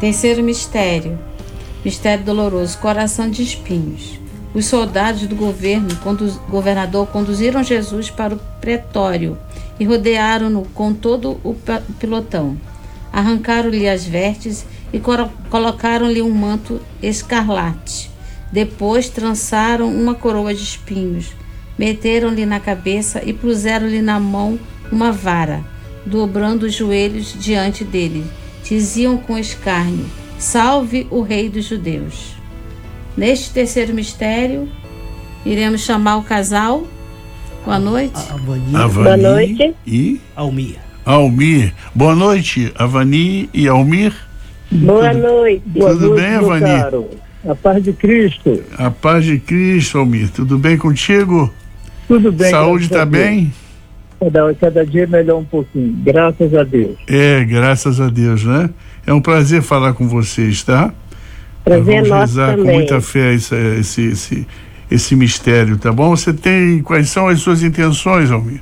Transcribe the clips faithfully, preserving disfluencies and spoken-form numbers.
Terceiro mistério, mistério doloroso, coração de espinhos. Os soldados do governo, conduz, governador conduziram Jesus para o pretório e rodearam-no com todo o pelotão. Arrancaram-lhe as vestes e colocaram-lhe um manto escarlate. Depois trançaram uma coroa de espinhos, meteram-lhe na cabeça e puseram-lhe na mão uma vara, dobrando os joelhos diante dele. Diziam com escárnio: salve o rei dos judeus. Neste terceiro mistério, iremos chamar o casal. Boa noite. Avani, Avani Boa noite. E Almir. Almir. Boa noite, Avani e Almir. Boa noite. Tudo Boa noite, bem, meu Avani? caro. A paz de Cristo. A paz de Cristo, Almir. Tudo bem contigo? Tudo bem. Saúde graças tá a Deus. bem? Cada, cada dia melhor um pouquinho. Graças a Deus. É, graças a Deus, né? É um prazer falar com vocês, tá? Prazer Vamos nosso rezar com também. muita fé esse, esse, esse, esse mistério, tá bom? Você tem... Quais são as suas intenções, Almir?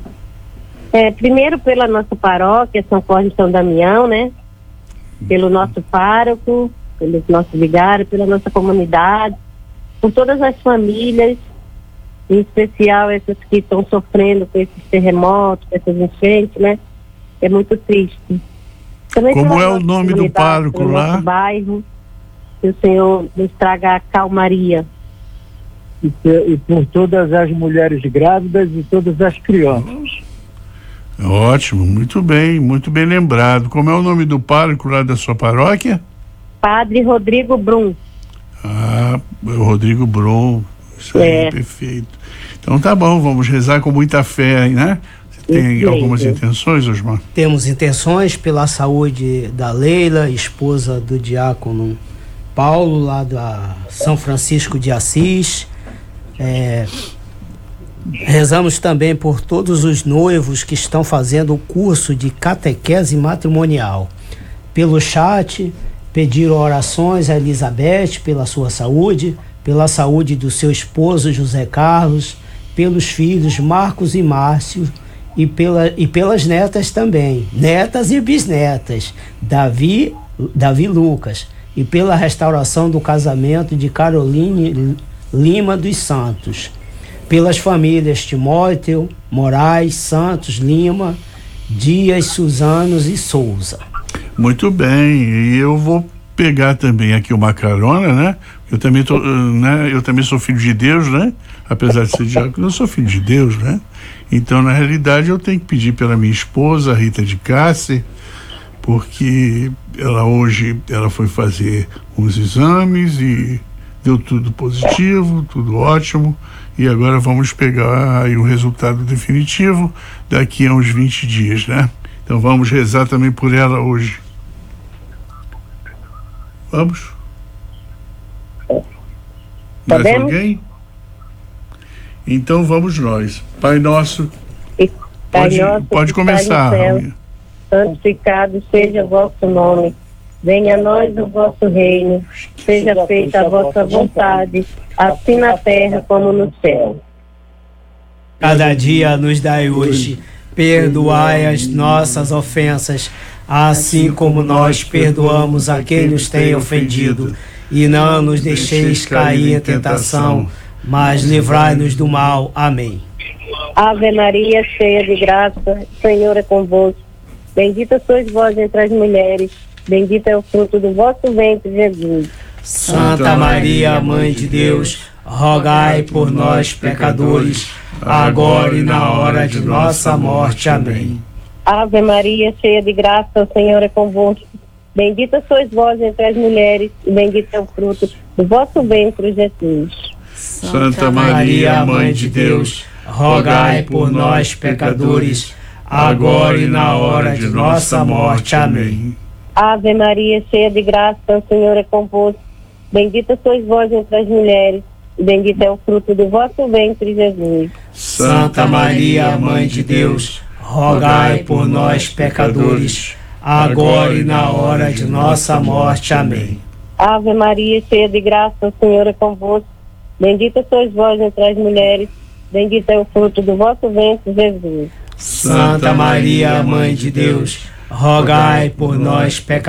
É, primeiro pela nossa paróquia, São Jorge e São Damião, né? Pelo nosso pároco, pelo nosso vigário, pela nossa comunidade, por todas as famílias, em especial essas que estão sofrendo com esses terremotos, com essas enchentes, né? É muito triste. Também Como pela é o nossa nome do comunidade, pároco pelo lá? nosso bairro, que o Senhor nos traga a calmaria. E, pe- e por todas as mulheres grávidas e todas as crianças. Ótimo, muito bem, muito bem lembrado. Como é o nome do pároco lá da sua paróquia? Padre Rodrigo Brum. Ah, o Rodrigo Brum. Isso aí, É. perfeito. Então tá bom, vamos rezar com muita fé aí, né? Você tem Isso algumas mesmo. intenções, Osmar? Temos intenções pela saúde da Leila, esposa do diácono Paulo, lá da São Francisco de Assis. É, rezamos também por todos os noivos que estão fazendo o curso de catequese matrimonial. Pelo chat, pediram orações a Elizabeth pela sua saúde, pela saúde do seu esposo José Carlos, pelos filhos Marcos e Márcio e, pela, e pelas netas também, netas e bisnetas, Davi, Davi Lucas, e pela restauração do casamento de Caroline Lima dos Santos, pelas famílias Timóteo, Moraes, Santos, Lima, Dias, Suzanos e Souza. Muito bem, e eu vou pegar também aqui uma carona, né? Eu também tô, né? Eu também sou filho de Deus, né? Apesar de ser diácono, eu sou filho de Deus, né? Então, na realidade, eu tenho que pedir pela minha esposa, Rita de Cássia, porque ela hoje, ela foi fazer uns exames e deu tudo positivo, tudo ótimo, e agora vamos pegar aí o resultado definitivo daqui a uns vinte dias, né? Então vamos rezar também por ela hoje. Vamos? Mais Podemos? alguém? Então vamos nós. Pai nosso, E Pai pode, nosso pode que estás começar, no céu, Raul. santificado seja o vosso nome. Venha a nós o vosso reino. Seja feita a vossa vontade, assim na terra como no céu. Cada dia nos dai hoje, perdoai as nossas ofensas, assim como nós perdoamos a quem nos tem ofendido. E não nos deixeis cair em tentação, mas livrai-nos do mal. Amém. Ave Maria, cheia de graça, o Senhor é convosco. Bendita sois vós entre as mulheres, bendito é o fruto do vosso ventre, Jesus. Santa Maria, Mãe de Deus, rogai por nós, pecadores, agora e na hora de nossa morte. Amém. Ave Maria, cheia de graça, o Senhor é convosco. Bendita sois vós entre as mulheres, e bendito é o fruto do vosso ventre, Jesus. Santa Maria, Mãe de Deus, rogai por nós, pecadores, agora e na hora de nossa morte. Amém. Ave Maria, cheia de graça, o Senhor é convosco. Bendita sois vós entre as mulheres, e bendito é o fruto do vosso ventre, Jesus. Santa Maria, Mãe de Deus, rogai por nós, pecadores, agora e na hora de nossa morte. Amém. Ave Maria, cheia de graça, o Senhor é convosco. Bendita sois vós entre as mulheres, bendito é o fruto do vosso ventre, Jesus. Santa Maria, Mãe de Deus, rogai por nós, pecadores,